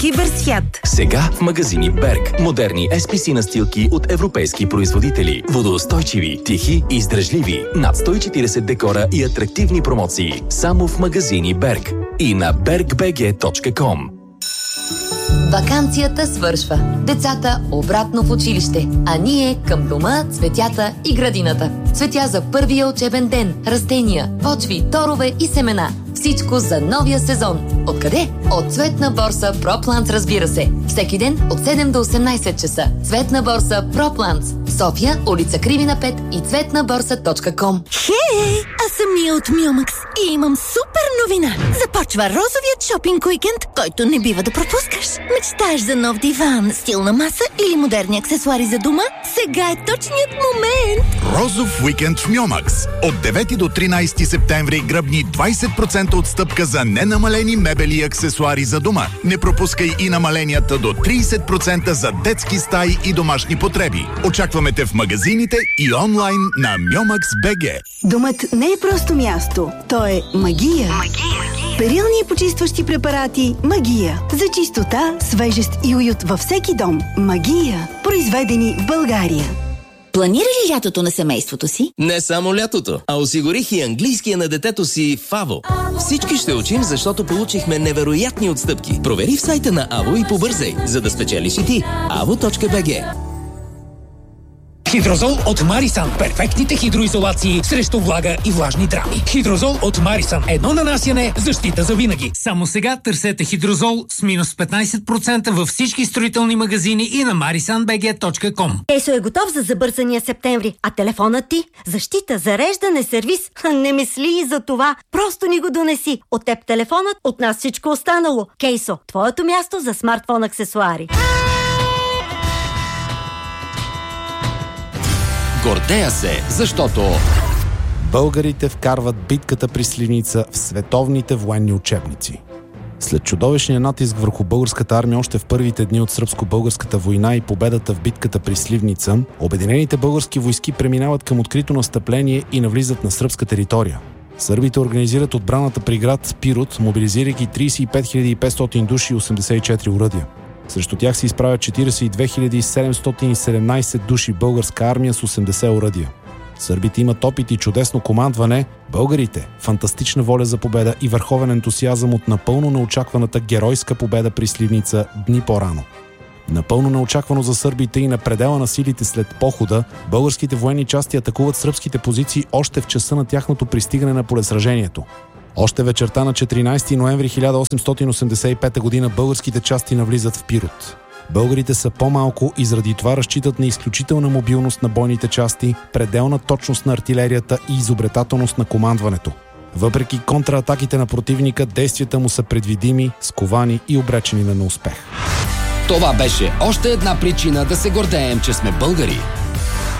Киберсвят. Сега в магазини Берг. Модерни SPC настилки от европейски производители. Водоустойчиви, тихи и издръжливи. Над 140 декора и атрактивни промоции. Само в магазини Берг. И на bergbg.com. Ваканцията свършва. Децата обратно в училище, а ние към дома, цветята и градината. Цветя за първия учебен ден, растения, почви, торове и семена. Всичко за новия сезон. Откъде? От Цветна борса ProPlants, разбира се. Всеки ден от 7 до 18 часа. Цветна борса ProPlants. София, улица Кривина 5 и цветнаборса.com. Хей! Аз съм Мия от Мюмакс и имам супер новина. Започва розовият шопинг уикенд, който не бива да пропускаш. Мечтаеш за нов диван, стилна маса или модерни аксесуари за дома? Сега е точният момент! Розов уикенд в Мюмакс. От 9 до 13 септември гръбни 20% отстъпка за ненамалени мебели и аксесуари за дома. Не пропускай и намаленията до 30% за детски стаи и домашни потреби. Очакваме те в магазините и онлайн на Myomax.bg. Домът не е просто място, то е магия. Перилни и почистващи препарати Магия. За чистота, свежест и уют във всеки дом. Магия. Произведени в България. Планира ли лятото на семейството си? Не само лятото, а осигурих и английския на детето си в АВО. Всички ще учим, защото получихме невероятни отстъпки. Провери в сайта на АВО и побързай, за да спечелиш и ти. avo.bg. Хидрозол от Марисан. Перфектните хидроизолации срещу влага и влажни драми. Хидрозол от Марисан. Едно нанасяне, защита за винаги. Само сега търсете Хидрозол с минус 15% във всички строителни магазини и на marisanbg.com. Кейсо е готов за забързания септември, а телефонът ти? Защита, зареждане, сервис? Не мисли и за това. Просто ни го донеси. От теб телефонът, от нас всичко останало. Кейсо, твоето място за смартфон аксесуари. Гордея се, защото българите вкарват битката при Сливница в световните военни учебници. След чудовищния натиск върху българската армия още в първите дни от сръбско-българската война и победата в битката при Сливница, обединените български войски преминават към открито настъпление и навлизат на сръбска територия. Сърбите организират отбраната при град Пирот, мобилизирайки 35 500 души и 84 оръдия. Срещу тях се изправят 42 717 души българска армия с 80 оръдия. Сърбите имат опит и чудесно командване, българите – фантастична воля за победа и върховен ентусиазъм от напълно неочакваната геройска победа при Сливница дни по-рано. Напълно неочаквано за сърбите и на предела на силите след похода, българските военни части атакуват сръбските позиции още в часа на тяхното пристигане на полесражението. Още вечерта на 14 ноември 1885 г. българските части навлизат в Пирот. Българите са по-малко и заради това разчитат на изключителна мобилност на бойните части, пределна точност на артилерията и изобретателност на командването. Въпреки контраатаките на противника, действията му са предвидими, сковани и обречени на неуспех. това беше още една причина да се гордеем, че сме българи.